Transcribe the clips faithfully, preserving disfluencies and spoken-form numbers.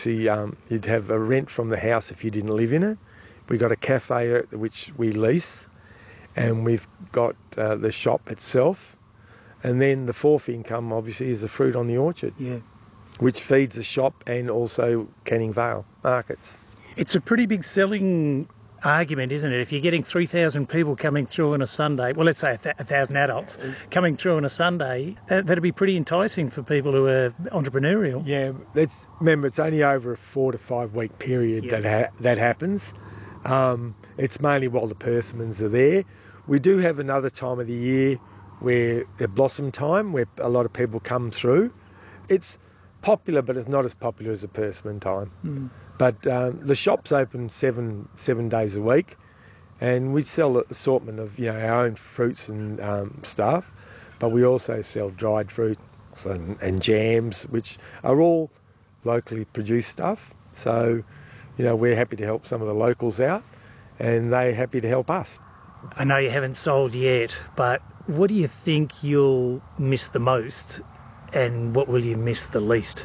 obviously um, you'd have a rent from the house if you didn't live in it. We got a cafe which we lease, and we've got uh, the shop itself, and then the fourth income obviously is the fruit on the orchard, Yeah. which feeds the shop and also Canning Vale markets. It's a pretty big selling argument, isn't it? If you're getting three thousand people coming through on a Sunday, well, let's say a, th- a thousand adults coming through on a Sunday, that, that'd be pretty enticing for people who are entrepreneurial. Yeah, let's remember it's only over a four to five week period Yeah. that ha- that happens. Um, it's mainly while the persimmons are there. We do have another time of the year where the blossom time, where a lot of people come through. It's popular, but it's not as popular as the persimmon time. Mm. But um, the shop's open seven seven days a week, and we sell an assortment of you know our own fruits and um, stuff. But we also sell dried fruits and, and jams, which are all locally produced stuff. So, you know, we're happy to help some of the locals out, and they're happy to help us. I know you haven't sold yet, but what do you think you'll miss the most, and what will you miss the least?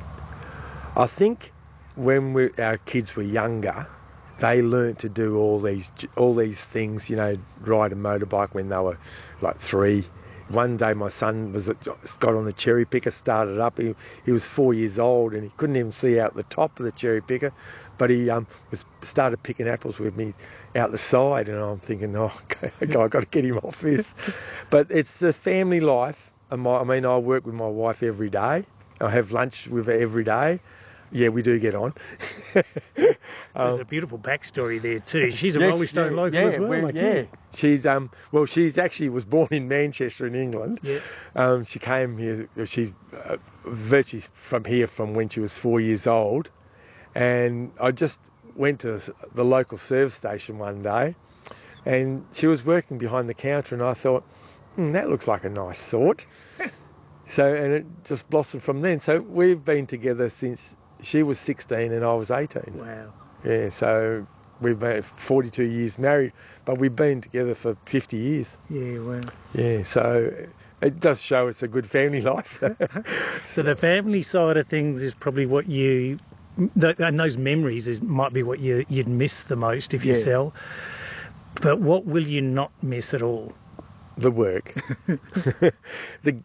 I think when we, our kids were younger, they learnt to do all these all these things, you know, ride a motorbike when they were like three. One day my son was got on the cherry picker, started up. He, he was four years old and he couldn't even see out the top of the cherry picker, but he um, was started picking apples with me out the side, and I'm thinking, oh, okay, I've got to get him off this. But it's the family life. And my, I mean, I work with my wife every day. I have lunch with her every day. Yeah, we do get on. There's um, a beautiful backstory there too. She's a yes, Rolling Stone yeah, local yeah, as well. we're- Like yeah, you. she's um. Well, she's actually was born in Manchester in England. Yeah. Um, she came here. She's uh, virtually from here from when she was four years old, and I just went to the local service station one day, and she was working behind the counter, and I thought, hmm, that looks like a nice sort. So, and it just blossomed from then. So we've been together since she was sixteen and I was eighteen. Wow. Yeah, so we've been forty-two years married, but we've been together for fifty years. Yeah, wow. Yeah, so it does show it's a good family life. So the family side of things is probably what you, th- and those memories is might be what you, you'd miss the most if you Yeah. sell. But what will you not miss at all? The work. the